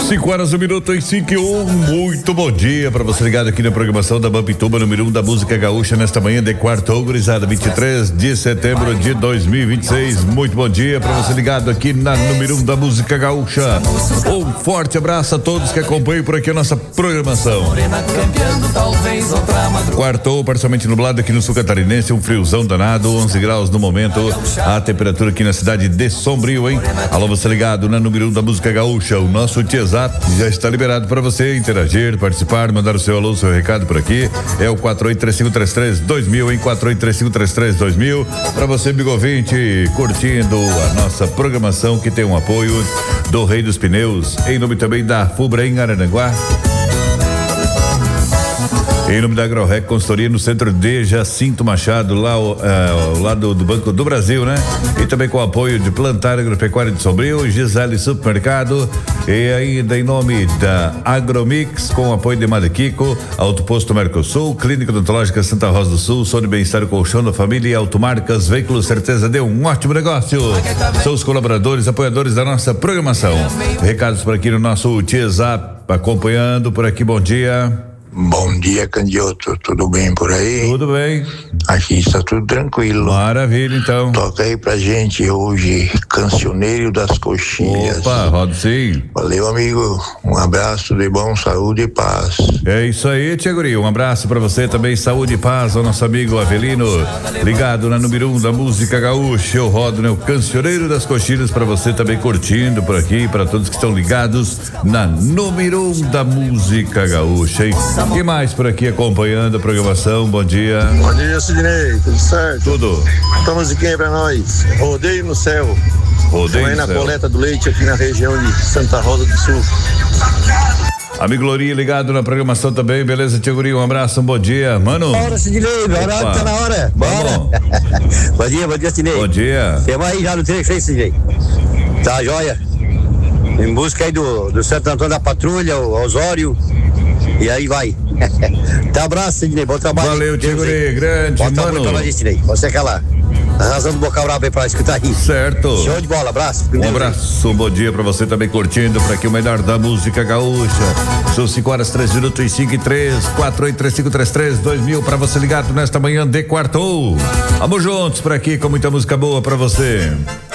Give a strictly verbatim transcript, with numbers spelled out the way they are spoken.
cinco horas, um minuto e cinco e um. Muito bom dia para você ligado aqui na programação da Bambituba, número um da música gaúcha, nesta manhã de quarta, gurizada, vinte e três de setembro de dois mil e vinte e seis. Muito bom dia para você ligado aqui na número um da música gaúcha. Um forte abraço a todos que acompanham por aqui a nossa programação. Quartou, parcialmente nublado aqui no sul catarinense, um friozão danado, onze graus no momento. A temperatura aqui na cidade de Sombrio, hein? Alô, você ligado na número um da música gaúcha. O nosso WhatsApp já está liberado para você interagir, participar, mandar o seu alô, o seu recado por aqui. É o quatro oito três cinco três três dois mil, em quatro oito três cinco três três dois mil. Para você, bigovinte, curtindo a nossa programação que tem um apoio do Rei dos Pneus, em nome também da Fubra em Araranguá. Em nome da AgroRec Consultoria no centro de Jacinto Machado, lá uh, ao lado do Banco do Brasil, né? E também com o apoio de Plantar Agropecuária de Sombrio, Gisele Supermercado, e ainda em nome da Agromix, com o apoio de Mariquico, Autoposto Mercosul, Clínica Odontológica Santa Rosa do Sul, Sou de Bem-Estar, Colchão da Família e Automarcas, Veículos Certeza de um ótimo negócio. São os colaboradores, apoiadores da nossa programação. Recados por aqui no nosso WhatsApp, acompanhando por aqui, bom dia. Bom dia, Candioto, tudo bem por aí? Tudo bem. Aqui está tudo tranquilo. Maravilha, então. Toca aí pra gente hoje, Cancioneiro das Coxilhas. Opa, roda sim. Valeu, amigo, um abraço de bom, saúde e paz. É isso aí, Tia Guri, um abraço pra você também, saúde e paz ao nosso amigo Avelino, ligado na número um da música gaúcha. Eu rodo, né, o Cancioneiro das Coxilhas pra você também curtindo por aqui, pra todos que estão ligados na número um da música gaúcha, hein? E mais por aqui acompanhando a programação, bom dia. Bom dia, Sidney, tudo certo? Tudo. Estamos aqui aí pra nós, rodeio no céu. Rodeio aí no na céu. coleta do leite aqui na região de Santa Rosa do Sul. Amigo Lourinho ligado na programação também, beleza, Tia Guri, um abraço, um bom dia, mano. Bora, Sidney, bora, tá na hora, bora. Bom dia, bom dia, Sidney. Bom dia. Você vai aí já no trecho aí, Sidney. Tá, joia. Em busca aí do, do Santo Antônio da Patrulha, o Osório. E aí vai. Tá, abraço, Sidney. Bom trabalho. Valeu, Tia Guri, grande, Bota mano. muito pra nós, Sidney. Você é aquela razão do Boca Brava aí pra escutar aí. Certo. Show de bola, abraço. Um abraço, um bom dia pra você também curtindo por aqui o melhor da música gaúcha. São cinco horas, três minutos e cinco e três, quatro oito três cinco três três dois mil pra você ligado nesta manhã de quartou. Vamos juntos por aqui com muita música boa pra você.